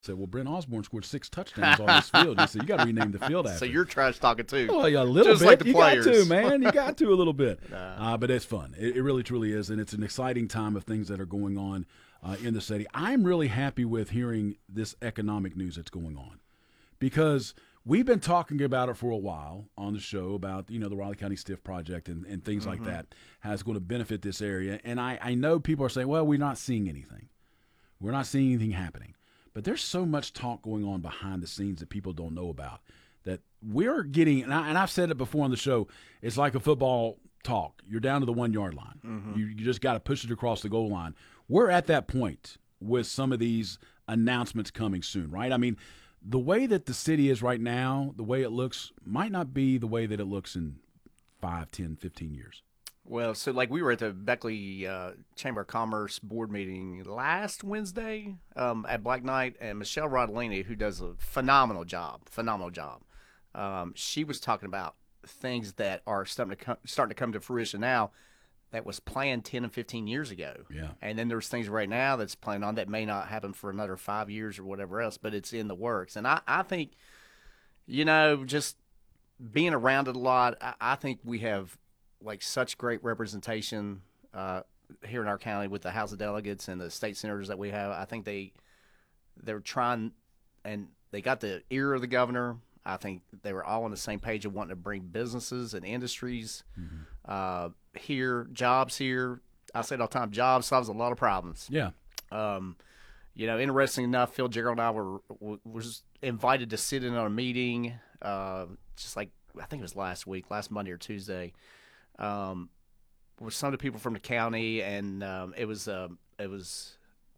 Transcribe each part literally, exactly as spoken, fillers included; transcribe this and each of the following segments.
said, well, Brent Osborne scored six touchdowns on this field. He said, you got to rename the field after. So you're trash talking too. Well, yeah, a little Just bit. like the you players. got to, man. You got to a little bit. Nah. Uh, but it's fun. It, it really, truly is. And it's an exciting time of things that are going on uh, in the city. I'm really happy with hearing this economic news that's going on because we've been talking about it for a while on the show about, you know, the Raleigh County STIF project and, and things mm-hmm. like that has going to benefit this area. And I, I know people are saying, well, we're not seeing anything. We're not seeing anything happening. But there's so much talk going on behind the scenes that people don't know about that we're getting, and, I, and I've said it before on the show, it's like a football talk. You're down to the one-yard line. Mm-hmm. You, you just got to push it across the goal line. We're at that point with some of these announcements coming soon, right? I mean, the way that the city is right now, the way it looks, might not be the way that it looks in five, ten, fifteen years. Well, so like we were at the Beckley uh, Chamber of Commerce board meeting last Wednesday um, at Black Knight, and Michelle Rodolini, who does a phenomenal job, phenomenal job. Um, she was talking about things that are starting to come, starting to come to fruition now that was planned ten and fifteen years ago. Yeah. And then there's things right now that's planned on that may not happen for another five years or whatever else, but it's in the works. And I, I think, you know, just being around it a lot, I, I think we have like such great representation uh, here in our county with the House of Delegates and the state senators that we have. I think they they're trying, and they got the ear of the governor. I think they were all on the same page of wanting to bring businesses and industries mm-hmm. uh, here, jobs here. I say it all the time, jobs solves a lot of problems. Yeah. Um, you know, interesting enough, Phil Gerald and I were was invited to sit in on a meeting, uh, just like I think it was last week, last Monday or Tuesday. Um, with some of the people from the county, and um, it was uh, it was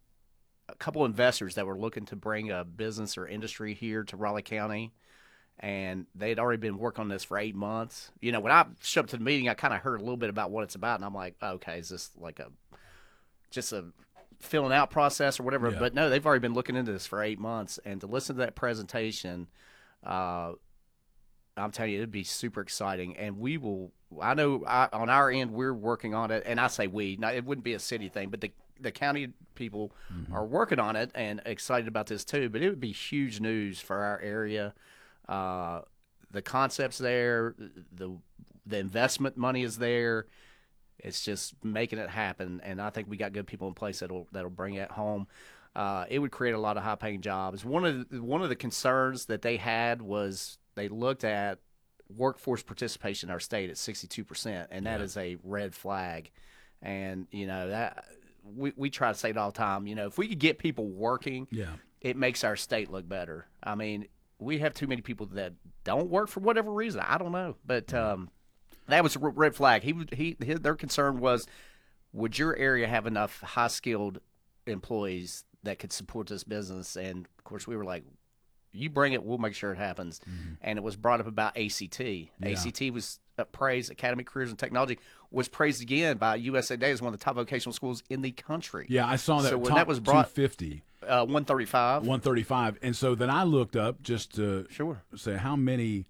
a couple investors that were looking to bring a business or industry here to Raleigh County, and they had already been working on this for eight months. You know, when I showed up to the meeting, I kind of heard a little bit about what it's about, and I'm like, okay, is this like a just a filling out process or whatever? Yeah. But no, they've already been looking into this for eight months, and to listen to that presentation, uh, I'm telling you, it'd be super exciting, and we will. I know I, on our end we're working on it, and I say we. Not, it wouldn't be a city thing, but the the county people mm-hmm. are working on it and excited about this too. But it would be huge news for our area. Uh, the concept's there, the the investment money is there. It's just making it happen, and I think we got good people in place that'll that'll bring it home. Uh, it would create a lot of high paying jobs. One of the, one of the concerns that they had was they looked at workforce participation in our state at sixty-two percent, and that yeah. is a red flag. And, you know, that we, we try to say it all the time, you know, if we could get people working, yeah. it makes our state look better. I mean, we have too many people that don't work for whatever reason. I don't know. But um, that was a red flag. He, he, his, their concern was, would your area have enough high-skilled employees that could support this business? And, of course, we were like, you bring it, we'll make sure it happens. Mm-hmm. And it was brought up about A C T. Yeah. A C T was praised, Academy Careers and Technology, was praised again by U S A Today as one of the top vocational schools in the country. Yeah, I saw that. So when top that was brought, two fifty. Uh, one thirty-five. one thirty-five. And so then I looked up just to sure. say how many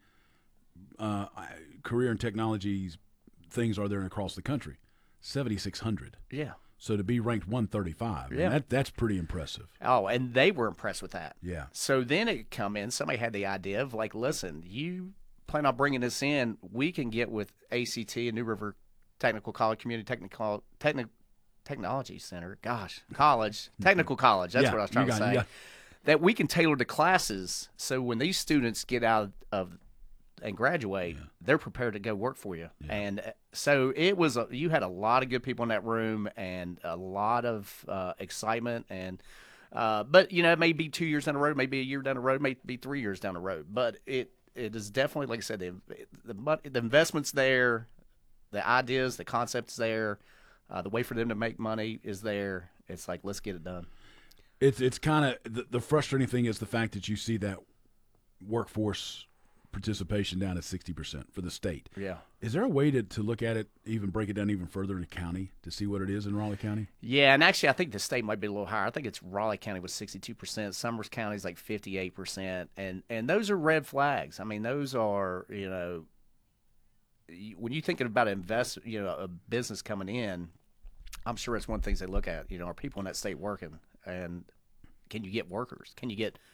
uh, career and technologies things are there across the country. seventy-six hundred. Yeah. So to be ranked one thirty-five, yeah. that, that's pretty impressive. Oh, and they were impressed with that. Yeah. So then it come in, somebody had the idea of like, listen, you plan on bringing this in, we can get with A C T and New River Technical College, Community Technical Techni- Technology Center, gosh, college, technical college, that's yeah, what I was trying got, to say, yeah. that we can tailor the classes so when these students get out of and graduate, yeah. they're prepared to go work for you. Yeah. And so it was, a, you had a lot of good people in that room and a lot of uh, excitement. And, uh, but you know, it may be two years down the road, maybe a year down the road, maybe be three years down the road, but it, it is definitely, like I said, the, the, the investment's there, the ideas, the concept's there, uh, the way for them to make money is there. It's like, let's get it done. It's, it's kind of, the, the frustrating thing is the fact that you see that workforce participation down at sixty percent for the state. Yeah. Is there a way to, to look at it, even break it down even further in the county to see what it is in Raleigh County? Yeah, and actually I think the state might be a little higher. I think it's Raleigh County with sixty-two percent. Summers County is like fifty-eight percent. And, and those are red flags. I mean, those are, you know, when you're thinking about invest, you know, a business coming in, I'm sure it's one of the things they look at, you know, are people in that state working? And can you get workers? Can you get